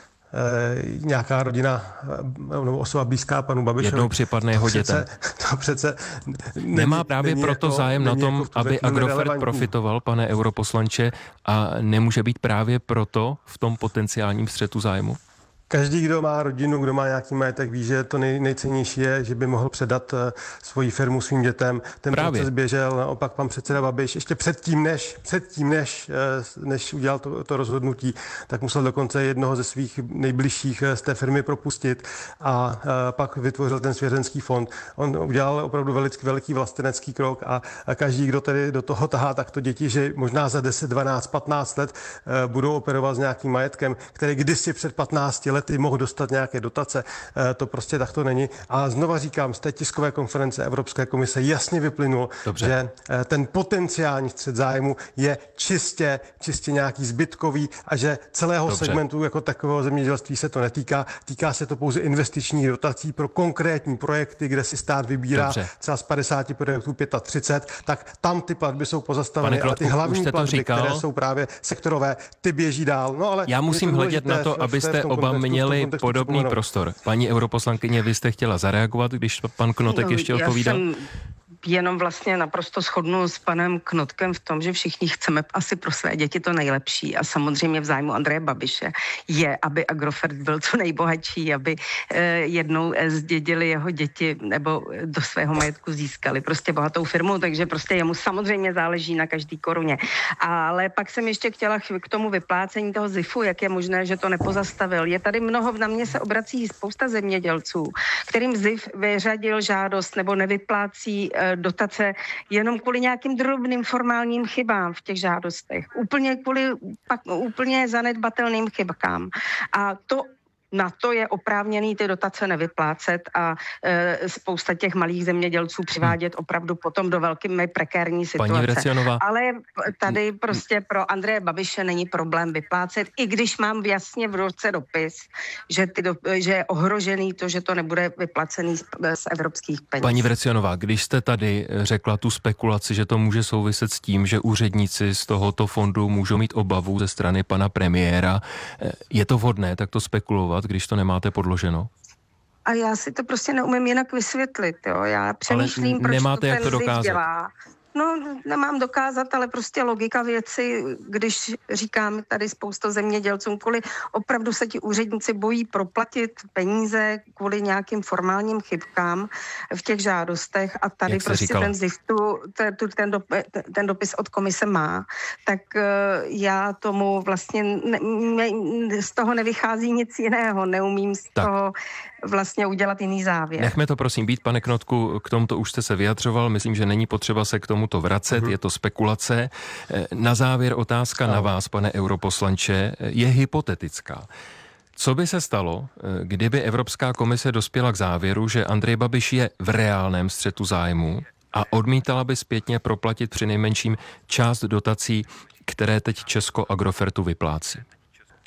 nějaká rodina nebo osoba blízká panu Babišovi. Jednou připadne jeho dětem. To přece není, nemá právě proto jako, zájem na tom, jako aby Agrofert profitoval, pane europoslanče, a nemůže být právě proto v tom potenciálním střetu zájmu? Každý, kdo má rodinu, kdo má nějaký majetek, ví, že to nej, nejcennější je, že by mohl předat uh, svoji firmu svým dětem. Ten Právě. proces běžel, naopak pan předseda Babiš ještě předtím, než, předtím, než, uh, než udělal to, to rozhodnutí, tak musel dokonce jednoho ze svých nejbližších uh, z té firmy propustit a uh, pak vytvořil ten svěřenský fond. On udělal opravdu veliký, veliký vlastenecký krok a, a každý, kdo tedy do toho tahá takto děti, že možná za deset, dvanáct, patnáct let uh, budou operovat s nějakým majetkem, který kdysi před patnácti lety mohl dostat nějaké dotace, to prostě takto není. A znova říkám, z té tiskové konference Evropské komise jasně vyplynulo, Dobře. že ten potenciální střet zájmu je čistě, čistě nějaký zbytkový a že celého Dobře. segmentu jako takového zemědělství se to netýká. Týká se to pouze investičních dotací pro konkrétní projekty, kde si stát vybírá Dobře. třeba z padesáti projektů třicet pět, tak tam ty platby jsou pozastaveny a ty hlavní platby, které jsou právě sektorové, ty běží dál. No, ale já musím hledět na to, abyste oba měli podobný prostor. Paní europoslankyně, vy jste chtěla zareagovat, když pan Knotek no, ještě odpovídal? Jsem jenom vlastně naprosto shodnu s panem Knotkem v tom, že všichni chceme asi pro své děti to nejlepší a samozřejmě v zájmu Andreje Babiše je, aby Agrofert byl co nejbohatší, aby eh, jednou zdědili jeho děti nebo do svého majetku získali prostě bohatou firmu, takže prostě jemu samozřejmě záleží na každý koruně. Ale pak jsem ještě chtěla k tomu vyplácení toho zifu, jak je možné, že to nepozastavil. Je tady mnoho, na mě se obrací spousta zemědělců, kterým zif vyřadil žádost nebo nevyplácí eh, dotace jenom kvůli nějakým drobným formálním chybám v těch žádostech. Úplně kvůli pak, úplně zanedbatelným chybkám. A to na to je oprávněný ty dotace nevyplácet a e, spousta těch malých zemědělců přivádět opravdu potom do velmi prekérní situace. Ale tady prostě pro Andreje Babiše není problém vyplácet, i když mám jasně v ruce dopis, že, ty do, že je ohrožený to, že to nebude vyplacený z, z evropských peněz. Paní Vrecionová, když jste tady řekla tu spekulaci, že to může souviset s tím, že úředníci z tohoto fondu můžou mít obavu ze strany pana premiéra, je to vhodné takto spekulovat, když to nemáte podloženo? A já si to prostě neumím jinak vysvětlit, jo. Já přemýšlím, ale proč nemáte to ten jak to dokázat. dělá. No, nemám dokázat, ale prostě logika věci, když říkám tady spoustu zemědělcům, kvůli opravdu se ti úředníci bojí proplatit peníze kvůli nějakým formálním chybkám v těch žádostech a tady prostě říkala. ten zift, ten, ten, dop, ten dopis od komise má, tak uh, já tomu vlastně ne, ne, z toho nevychází nic jiného, neumím z tak. toho vlastně udělat jiný závěr. Nechme to prosím být, pane Knotku, k tomuto už jste se vyjadřoval, myslím, že není potřeba se k tomuto vracet, uh-huh. je to spekulace. Na závěr otázka uh-huh. na vás, pane europoslanče, je hypotetická. Co by se stalo, kdyby Evropská komise dospěla k závěru, že Andrej Babiš je v reálném střetu zájmu a odmítala by zpětně proplatit přinejmenším část dotací, které teď Česko Agrofertu vyplácí?